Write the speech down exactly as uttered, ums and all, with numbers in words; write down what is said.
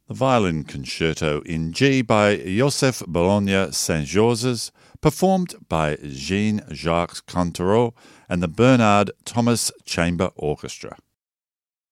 The Violin Concerto in G by Joseph Bologna Saint-Georges, performed by Jean-Jacques Cantereau and the Bernard Thomas Chamber Orchestra.